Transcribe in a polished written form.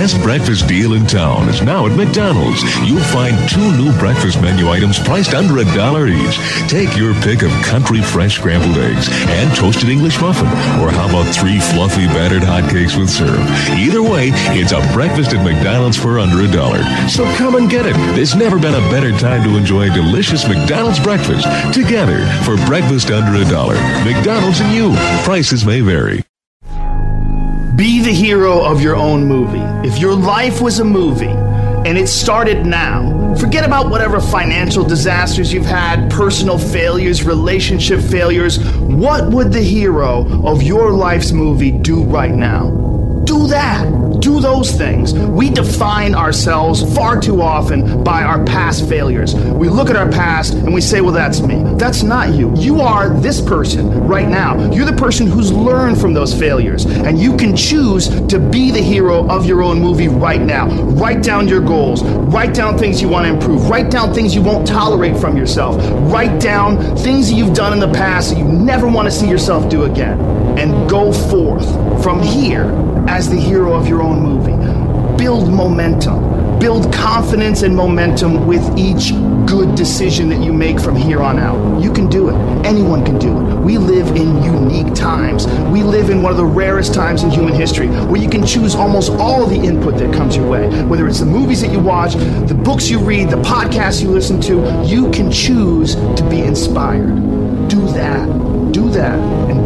best breakfast deal in town is now at McDonald's. You'll find 2 new breakfast menu items priced under $1 each. Take your pick of country fresh scrambled eggs and toasted English muffin, or how about 3 fluffy battered hotcakes with syrup? Either way, it's a breakfast at McDonald's for under $1. So come and get it. There's never been a better time to enjoy delicious McDonald's breakfast together for breakfast under $1. McDonald's and you. Prices may vary. Be the hero of your own movie. If your life was a movie and it started now, forget about whatever financial disasters you've had, personal failures, relationship failures. What would the hero of your life's movie do right now? Do that. Do those things. We define ourselves far too often by our past failures. We look at our past and we say, well, that's me. That's not you. You are this person right now. You're the person who's learned from those failures. And you can choose to be the hero of your own movie right now. Write down your goals. Write down things you want to improve. Write down things you won't tolerate from yourself. Write down things that you've done in the past that you never want to see yourself do again. And go forth from here as the hero of your own movie. Build momentum. Build confidence and momentum with each good decision that you make from here on out. You can do it. Anyone can do it. We live in unique times. We live in one of the rarest times in human history where you can choose almost all of the input that comes your way. Whether it's the movies that you watch, the books you read, the podcasts you listen to, you can choose to be inspired. Do that. Do that. And